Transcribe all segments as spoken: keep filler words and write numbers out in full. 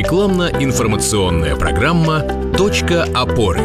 Рекламно-информационная программа «Точка опоры».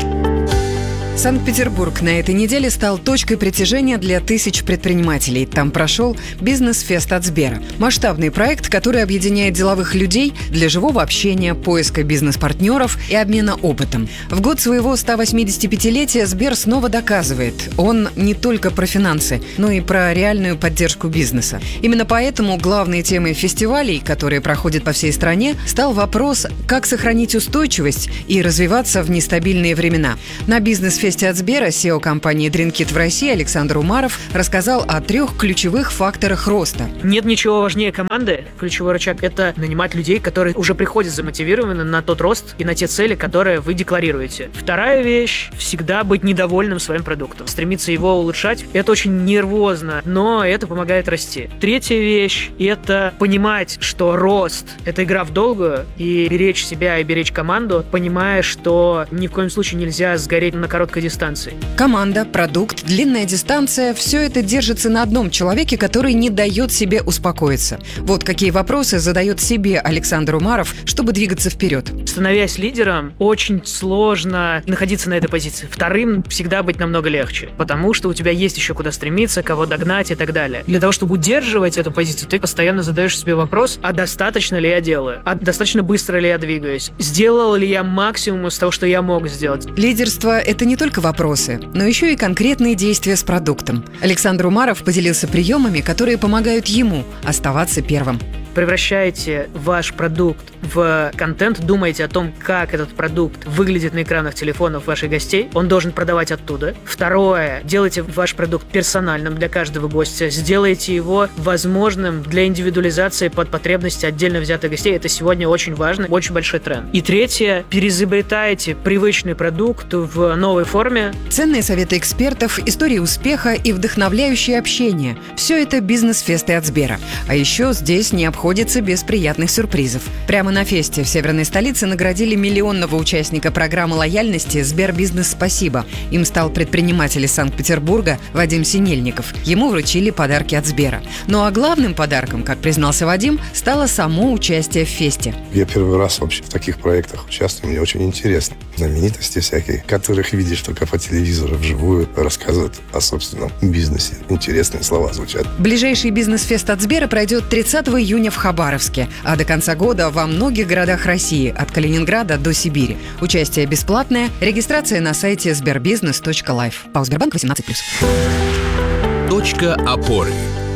Санкт-Петербург на этой неделе стал точкой притяжения для тысяч предпринимателей. Там прошел бизнес-фест от Сбера. Масштабный проект, который объединяет деловых людей для живого общения, поиска бизнес-партнеров и обмена опытом. В год своего сто восьмидесятипятилетия Сбер снова доказывает, он не только про финансы, но и про реальную поддержку бизнеса. Именно поэтому главной темой фестивалей, которые проходят по всей стране, стал вопрос, как сохранить устойчивость и развиваться в нестабильные времена. На бизнес-фесте от Сбера си и о компании DrinkIt в России Александр Умаров рассказал о трех ключевых факторах роста. Нет ничего важнее команды. Ключевой рычаг – это нанимать людей, которые уже приходят замотивированы на тот рост и на те цели, которые вы декларируете. Вторая вещь – всегда быть недовольным своим продуктом. Стремиться его улучшать – это очень нервозно, но это помогает расти. Третья вещь – это понимать, что рост – это игра в долгую, и беречь себя и беречь команду, понимая, что ни в коем случае нельзя сгореть на короткой дистанции. Команда, продукт, длинная дистанция – все это держится на одном человеке, который не дает себе успокоиться. Вот какие вопросы задает себе Александр Умаров, чтобы двигаться вперед. Становясь лидером, очень сложно находиться на этой позиции. Вторым всегда быть намного легче, потому что у тебя есть еще куда стремиться, кого догнать и так далее. Для того, чтобы удерживать эту позицию, ты постоянно задаешь себе вопрос, а достаточно ли я делаю? А достаточно быстро ли я двигаюсь? Сделал ли я максимум из того, что я мог сделать? Лидерство – это не только вопросы, но еще и конкретные действия с продуктом. Александр Умаров поделился приемами, которые помогают ему оставаться первым. Превращайте ваш продукт в контент, думайте о том, как этот продукт выглядит на экранах телефонов ваших гостей. Он должен продавать оттуда. Второе, делайте ваш продукт персональным для каждого гостя. Сделайте его возможным для индивидуализации под потребности отдельно взятых гостей. Это сегодня очень важно, очень большой тренд. И третье, переизобретайте привычный продукт в новой форме. Ценные советы экспертов, истории успеха и вдохновляющее общение – все это бизнес-фесты от Сбера. А еще здесь не обходится без приятных сюрпризов. Прямо на фесте в северной столице наградили миллионного участника программы лояльности «Сбербизнес Спасибо». Им стал предприниматель из Санкт-Петербурга Вадим Синельников. Ему вручили подарки от Сбера. Ну а главным подарком, как признался Вадим, стало само участие в фесте. Я первый раз вообще в таких проектах участвую. Мне очень интересно. Знаменитости всякие, которых видишь только по телевизору, вживую рассказывают о собственном бизнесе. Интересные слова звучат. Ближайший бизнес-фест от Сбера пройдет тридцатого июня в Хабаровске, а до конца года во многих городах России, от Калининграда до Сибири. Участие бесплатное, регистрация на сайте сбербизнес точка лайф. ПАО «Сбербанк» восемнадцать плюс. Точка опоры.